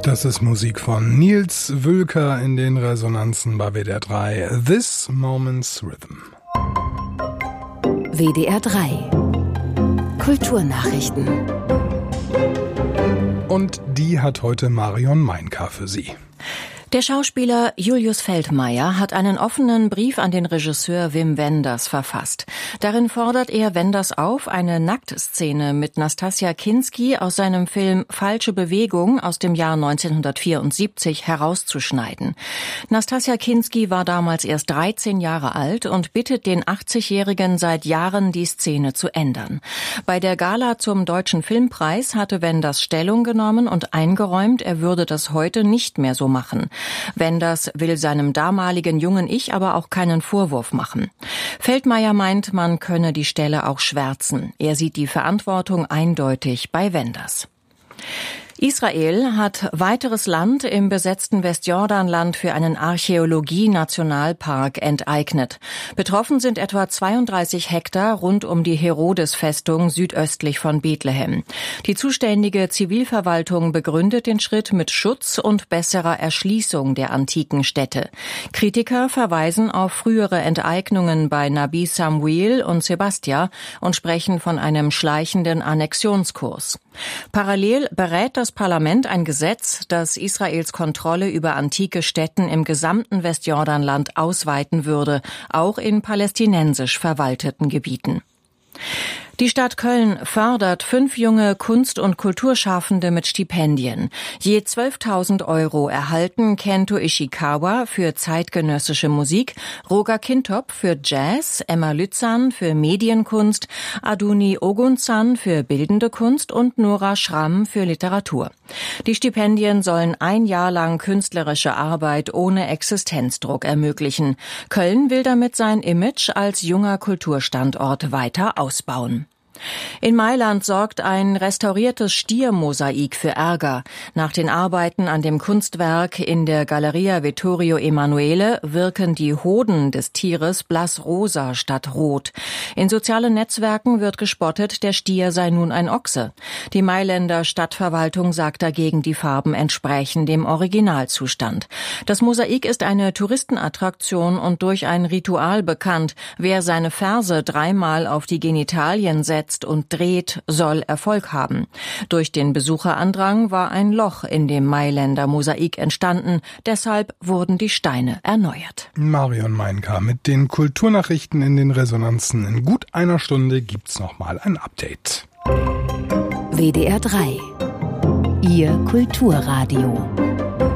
Das ist Musik von Nils Wülker in den Resonanzen bei WDR 3. This Moment's Rhythm. WDR 3 Kulturnachrichten. Und die hat heute Marion Meinka für Sie. Der Schauspieler Julius Feldmeier hat einen offenen Brief an den Regisseur Wim Wenders verfasst. Darin fordert er Wenders auf, eine Nacktszene mit Nastassja Kinski aus seinem Film Falsche Bewegung aus dem Jahr 1974 herauszuschneiden. Nastassja Kinski war damals erst 13 Jahre alt und bittet den 80-Jährigen seit Jahren, die Szene zu ändern. Bei der Gala zum Deutschen Filmpreis hatte Wenders Stellung genommen und eingeräumt, er würde das heute nicht mehr so machen. Wenders will seinem damaligen jungen Ich aber auch keinen Vorwurf machen. Feldmeier meint, man könne die Stelle auch schwärzen. Er sieht die Verantwortung eindeutig bei Wenders. Israel hat weiteres Land im besetzten Westjordanland für einen Archäologie-Nationalpark enteignet. Betroffen sind etwa 32 Hektar rund um die Herodes-Festung südöstlich von Bethlehem. Die zuständige Zivilverwaltung begründet den Schritt mit Schutz und besserer Erschließung der antiken Städte. Kritiker verweisen auf frühere Enteignungen bei Nabi Samuel und Sebastia und sprechen von einem schleichenden Annexionskurs. Parallel berät das Parlament ein Gesetz, das Israels Kontrolle über antike Stätten im gesamten Westjordanland ausweiten würde, auch in palästinensisch verwalteten Gebieten. Die Stadt Köln fördert 5 junge Kunst- und Kulturschaffende mit Stipendien. Je 12.000 € erhalten Kento Ishikawa für zeitgenössische Musik, Roger Kintop für Jazz, Emma Lützan für Medienkunst, Aduni Ogunzan für bildende Kunst und Nora Schramm für Literatur. Die Stipendien sollen ein Jahr lang künstlerische Arbeit ohne Existenzdruck ermöglichen. Köln will damit sein Image als junger Kulturstandort weiter ausbauen. In Mailand sorgt ein restauriertes Stiermosaik für Ärger. Nach den Arbeiten an dem Kunstwerk in der Galleria Vittorio Emanuele wirken die Hoden des Tieres blassrosa statt rot. In sozialen Netzwerken wird gespottet, der Stier sei nun ein Ochse. Die Mailänder Stadtverwaltung sagt dagegen, die Farben entsprächen dem Originalzustand. Das Mosaik ist eine Touristenattraktion und durch ein Ritual bekannt. Wer seine Ferse 3-mal auf die Genitalien setzt und dreht, soll Erfolg haben. Durch den Besucherandrang war ein Loch in dem Mailänder Mosaik entstanden, deshalb wurden die Steine erneuert. Marion Meinka mit den Kulturnachrichten in den Resonanzen. In gut einer Stunde gibt's nochmal ein Update. WDR 3 Ihr Kulturradio.